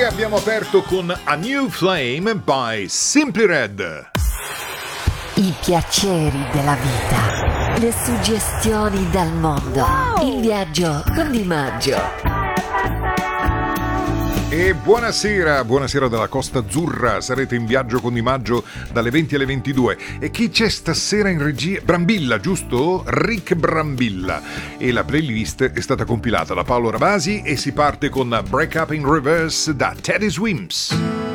abbiamo aperto con A New Flame by Simply Red. I piaceri della vita, le suggestioni dal mondo, il viaggio con Di Maggio. E buonasera dalla Costa Azzurra, sarete in viaggio con Di Maggio dalle 20 alle 22. E chi c'è stasera in regia? Brambilla, giusto? Rick Brambilla. E la playlist è stata compilata da Paolo Ravasi e si parte con Break Up in Reverse da Teddy Swims.